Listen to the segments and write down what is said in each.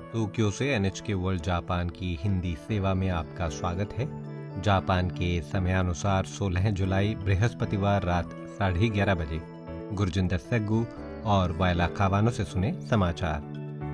Tokyo से NHK world Japan की हिंदी सेवा में आपका स्वागत है। जापान के समयानुसार 16 जुलाई बृहस्पतिवार रात 11:30 बजे गुरजिंदर सेग्गू और वायला कावानो से सुने समाचार।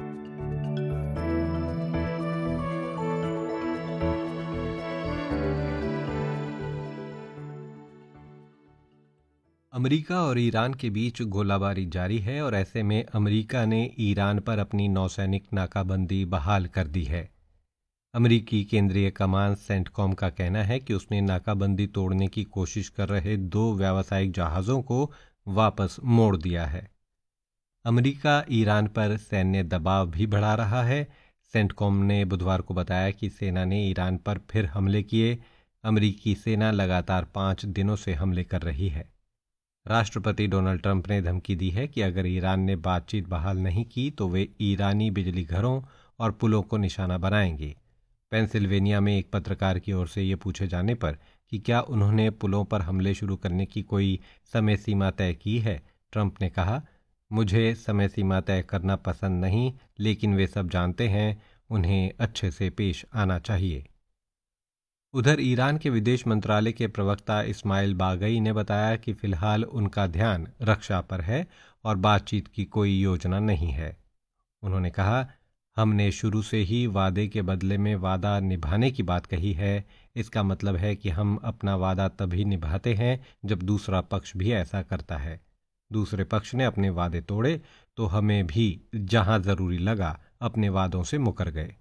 अमेरिका और ईरान के बीच गोलाबारी जारी है और ऐसे में अमेरिका ने ईरान पर अपनी नौसैनिक नाकाबंदी बहाल कर दी है। अमेरिकी केंद्रीय कमान सेंटकॉम का कहना है कि उसने नाकाबंदी तोड़ने की कोशिश कर रहे 2 व्यावसायिक जहाज़ों को वापस मोड़ दिया है। अमेरिका ईरान पर सैन्य दबाव भी बढ़ा रहा है। सेंटकॉम ने बुधवार को बताया कि सेना ने ईरान पर फिर हमले किए। अमेरिकी सेना लगातार 5 दिनों से हमले कर रही है। राष्ट्रपति डोनाल्ड ट्रंप ने धमकी दी है कि अगर ईरान ने बातचीत बहाल नहीं की तो वे ईरानी बिजली घरों और पुलों को निशाना बनाएंगे। पेंसिल्वेनिया में एक पत्रकार की ओर से ये पूछे जाने पर कि क्या उन्होंने पुलों पर हमले शुरू करने की कोई समय सीमा तय की है, ट्रंप ने कहा, मुझे समय सीमा तय करना पसंद नहीं, लेकिन वे सब जानते हैं, उन्हें अच्छे से पेश आना चाहिए। उधर ईरान के विदेश मंत्रालय के प्रवक्ता इस्माइल बागई ने बताया कि फिलहाल उनका ध्यान रक्षा पर है और बातचीत की कोई योजना नहीं है। उन्होंने कहा, हमने शुरू से ही वादे के बदले में वादा निभाने की बात कही है। इसका मतलब है कि हम अपना वादा तभी निभाते हैं जब दूसरा पक्ष भी ऐसा करता है। दूसरे पक्ष ने अपने वादे तोड़े तो हमें भी जहां जरूरी लगा अपने वादों से मुकर गए।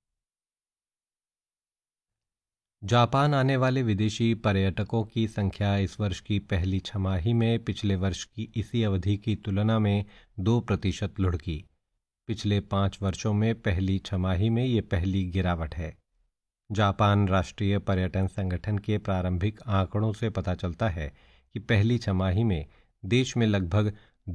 जापान आने वाले विदेशी पर्यटकों की संख्या इस वर्ष की पहली छमाही में पिछले वर्ष की इसी अवधि की तुलना में 2% लुढ़की। पिछले 5 वर्षों में पहली छमाही में ये पहली गिरावट है। जापान राष्ट्रीय पर्यटन संगठन के प्रारंभिक आंकड़ों से पता चलता है कि पहली छमाही में देश में लगभग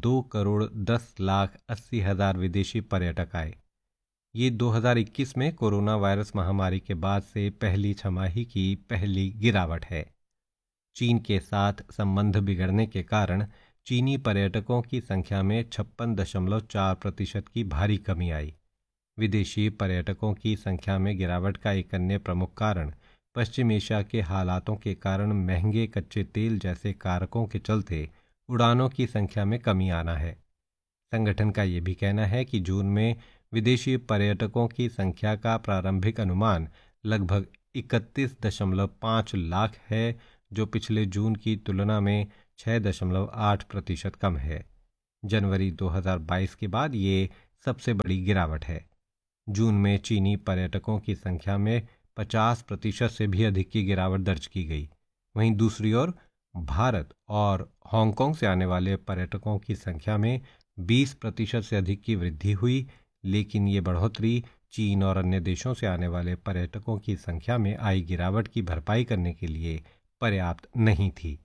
2,10,80,000 विदेशी पर्यटक आए। ये 2021 में कोरोना वायरस महामारी के बाद से पहली छमाही की पहली गिरावट है। चीन के साथ संबंध बिगड़ने के कारण चीनी पर्यटकों की संख्या में 56.4% की भारी कमी आई। विदेशी पर्यटकों की संख्या में गिरावट का एक अन्य प्रमुख कारण पश्चिम एशिया के हालातों के कारण महंगे कच्चे तेल जैसे कारकों के चलते उड़ानों की संख्या में कमी आना है। संगठन का ये भी कहना है कि जून में विदेशी पर्यटकों की संख्या का प्रारंभिक अनुमान लगभग 31.5 लाख है, जो पिछले जून की तुलना में 6.8% कम है। जनवरी 2022 के बाद ये सबसे बड़ी गिरावट है। जून में चीनी पर्यटकों की संख्या में 50% से भी अधिक की गिरावट दर्ज की गई। वहीं दूसरी ओर भारत और हांगकांग से आने वाले पर्यटकों की संख्या में 20% से अधिक की वृद्धि हुई, लेकिन ये बढ़ोतरी चीन और अन्य देशों से आने वाले पर्यटकों की संख्या में आई गिरावट की भरपाई करने के लिए पर्याप्त नहीं थी।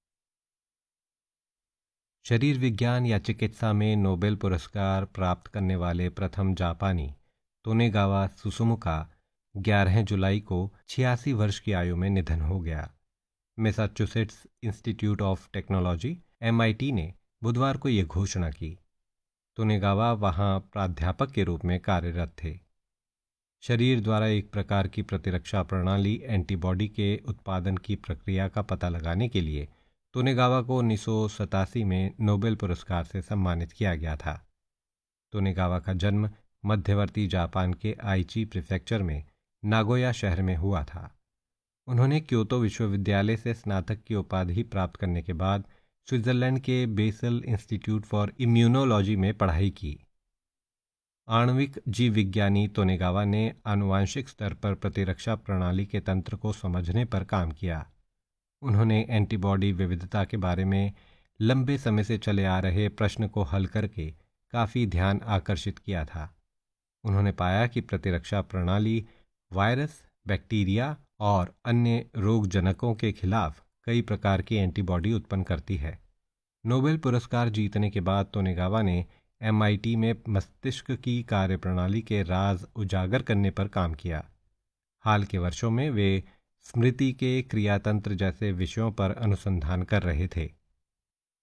शरीर विज्ञान या चिकित्सा में नोबेल पुरस्कार प्राप्त करने वाले प्रथम जापानी तोनेगावा सुसुमु का 11 जुलाई को 86 वर्ष की आयु में निधन हो गया। Massachusetts institute of technology MIT ने बुधवार को यह घोषणा की। तोनेगावा वहां प्राध्यापक के रूप में कार्यरत थे। शरीर द्वारा एक प्रकार की प्रतिरक्षा प्रणाली एंटीबॉडी के उत्पादन की प्रक्रिया का पता लगाने के लिए तोनेगावा को 1987 में नोबेल पुरस्कार से सम्मानित किया गया था। तोनेगावा का जन्म मध्यवर्ती जापान के आइची प्रीफेक्चर में नागोया शहर में हुआ था। उन्होंने क्योतो विश्वविद्यालय से स्नातक की उपाधि प्राप्त करने के बाद स्विट्जरलैंड के बेसल इंस्टीट्यूट फॉर इम्यूनोलॉजी में पढ़ाई की। आणविक जीव विज्ञानी तोनेगावा ने आनुवांशिक स्तर पर प्रतिरक्षा प्रणाली के तंत्र को समझने पर काम किया। उन्होंने एंटीबॉडी विविधता के बारे में लंबे समय से चले आ रहे प्रश्न को हल करके काफ़ी ध्यान आकर्षित किया था। उन्होंने पाया कि प्रतिरक्षा प्रणाली वायरस, बैक्टीरिया और अन्य रोगजनकों के खिलाफ कई प्रकार की एंटीबॉडी उत्पन्न करती है। नोबेल पुरस्कार जीतने के बाद तोनेगावा ने MIT में मस्तिष्क की कार्यप्रणाली के राज उजागर करने पर काम किया। हाल के वर्षों में वे स्मृति के क्रियातंत्र जैसे विषयों पर अनुसंधान कर रहे थे।